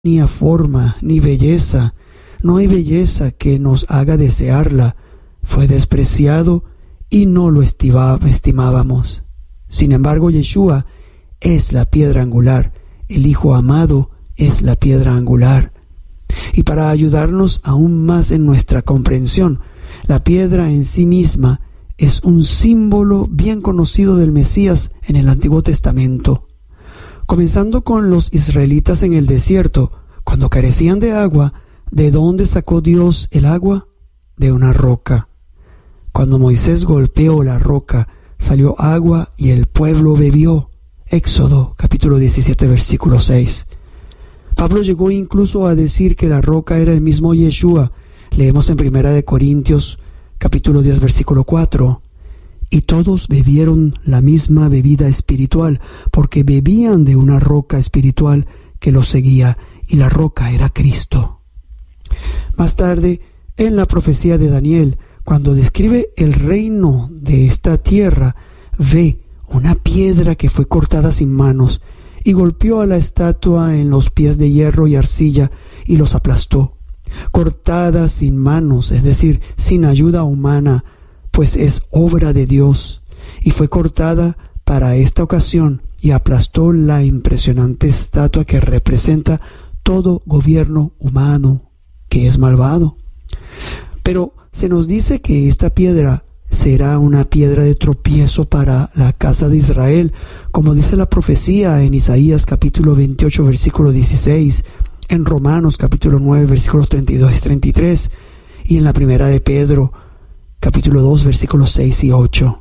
ni forma, ni belleza. No hay belleza que nos haga desearla. Fue despreciado y no lo estimábamos. Sin embargo, Yeshua es la piedra angular. El Hijo amado es la piedra angular. Y para ayudarnos aún más en nuestra comprensión, la piedra en sí misma es un símbolo bien conocido del Mesías en el Antiguo Testamento. Comenzando con los israelitas en el desierto, cuando carecían de agua, ¿de dónde sacó Dios el agua? De una roca. Cuando Moisés golpeó la roca, salió agua y el pueblo bebió. Éxodo capítulo 17 versículo 6. Pablo llegó incluso a decir que la roca era el mismo Yeshua. Leemos en 1 Corintios capítulo 10 versículo 4. Y todos bebieron la misma bebida espiritual, porque bebían de una roca espiritual que los seguía, y la roca era Cristo. Más tarde, en la profecía de Daniel, cuando describe el reino de esta tierra, ve una piedra que fue cortada sin manos y golpeó a la estatua en los pies de hierro y arcilla y los aplastó. Cortada sin manos, es decir, sin ayuda humana, pues es obra de Dios, y fue cortada para esta ocasión y aplastó la impresionante estatua que representa todo gobierno humano, que es malvado. Pero se nos dice que esta piedra será una piedra de tropiezo para la casa de Israel, como dice la profecía en Isaías capítulo 28 versículo 16, en Romanos capítulo 9 versículos 32 y 33, y en la primera de Pedro capítulo 2 versículos 6 y 8.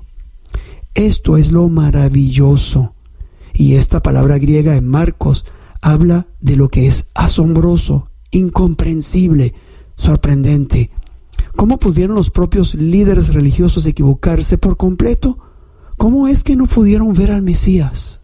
Esto es lo maravilloso, y esta palabra griega en Marcos habla de lo que es asombroso, incomprensible, sorprendente. ¿Cómo pudieron los propios líderes religiosos equivocarse por completo? ¿Cómo es que no pudieron ver al Mesías?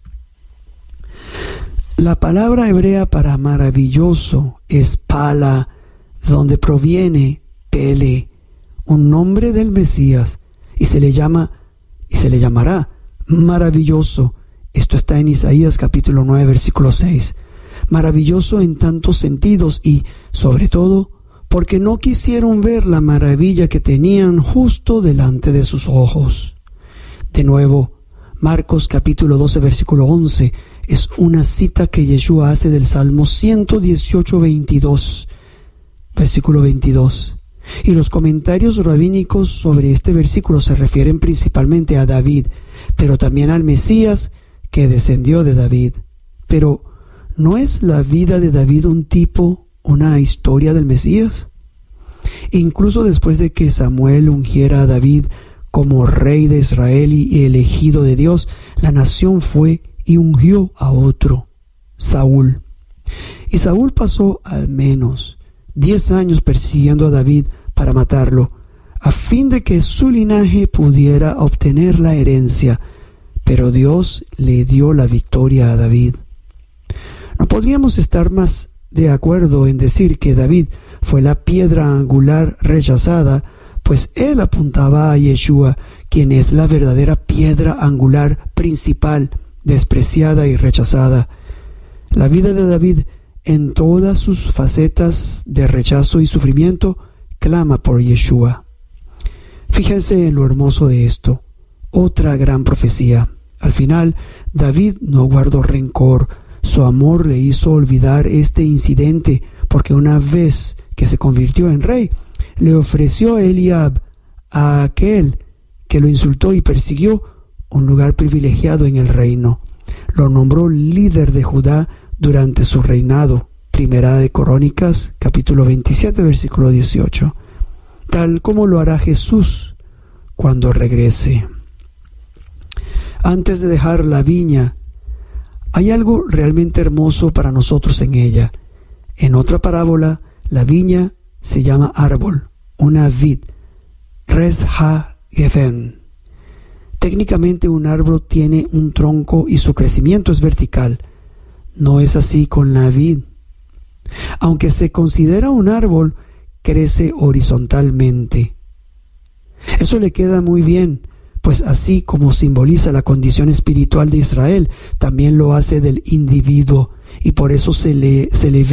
La palabra hebrea para maravilloso es pala, donde proviene pele, un nombre del Mesías, y se le llamará maravilloso. Esto está en Isaías capítulo 9 versículo 6. Maravilloso en tantos sentidos y, sobre todo, porque no quisieron ver la maravilla que tenían justo delante de sus ojos. De nuevo, Marcos capítulo 12 versículo 11 es una cita que Yeshua hace del Salmo 118 versículo 22. Y los comentarios rabínicos sobre este versículo se refieren principalmente a David, pero también al Mesías que descendió de David. Pero, ¿no es la vida de David una historia del Mesías? Incluso después de que Samuel ungiera a David como rey de Israel y elegido de Dios, la nación fue y ungió a otro, Saúl. Y Saúl pasó al menos 10 años persiguiendo a David para matarlo, a fin de que su linaje pudiera obtener la herencia, pero Dios le dio la victoria a David. No podríamos estar más de acuerdo en decir que David fue la piedra angular rechazada, pues él apuntaba a Yeshua, quien es la verdadera piedra angular principal, despreciada y rechazada. La vida de David, en todas sus facetas de rechazo y sufrimiento, clama por Yeshua. Fíjense en lo hermoso de esto. Otra gran profecía. Al final, David no guardó rencor. Su amor le hizo olvidar este incidente, porque una vez que se convirtió en rey, le ofreció a Eliab, a aquel que lo insultó y persiguió, un lugar privilegiado en el reino. Lo nombró líder de Judá durante su reinado. Primera de Crónicas, capítulo 27, versículo 18. Tal como lo hará Jesús cuando regrese. Antes de dejar la viña, hay algo realmente hermoso para nosotros en ella. En otra parábola, la viña se llama árbol, una vid, res ha-gefen. Técnicamente un árbol tiene un tronco y su crecimiento es vertical. No es así con la vid. Aunque se considera un árbol, crece horizontalmente. Eso le queda muy bien, pues así como simboliza la condición espiritual de Israel, también lo hace del individuo, y por eso se le